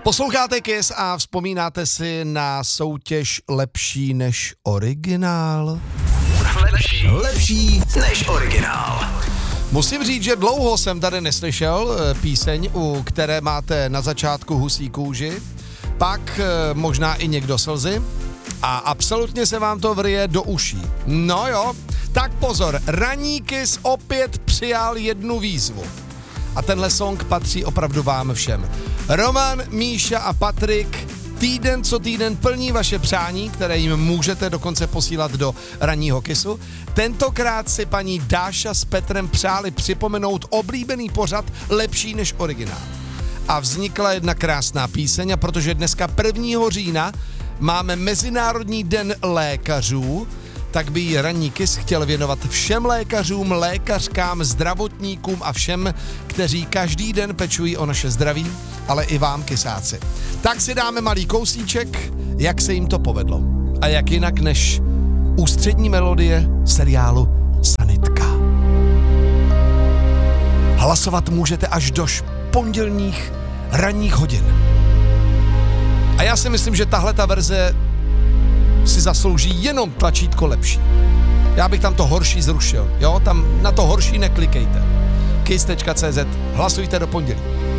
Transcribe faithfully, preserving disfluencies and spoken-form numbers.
Posloucháte Kiss a vzpomínáte si na soutěž Lepší než originál? Lepší, lepší než originál. Musím říct, že dlouho jsem tady neslyšel píseň, u které máte na začátku husí kůži, pak možná i někdo slzy a absolutně se vám to vrije do uší. No jo, tak pozor, ranní Kiss opět přijal jednu výzvu. A tenhle song patří opravdu vám všem. Roman, Míša a Patrik týden co týden plní vaše přání, které jim můžete dokonce posílat do ranního Kissu. Tentokrát si paní Dáša s Petrem přáli připomenout oblíbený pořad Lepší než originál. A vznikla jedna krásná píseň, a protože dneska prvního října máme Mezinárodní den lékařů, tak by jí ranní Kiss chtěl věnovat všem lékařům, lékařkám, zdravotníkům a všem, kteří každý den pečují o naše zdraví, ale i vám, kysáci. Tak si dáme malý kousíček, jak se jim to povedlo. A jak jinak než ústřední melodie seriálu Sanitka. Hlasovat můžete až do pondělních ranních hodin. A já si myslím, že tahle ta verze si zaslouží jenom tlačítko lepší. Já bych tam to horší zrušil, jo? Tam na to horší neklikejte. kiss tečka cé zet, hlasujte do pondělí.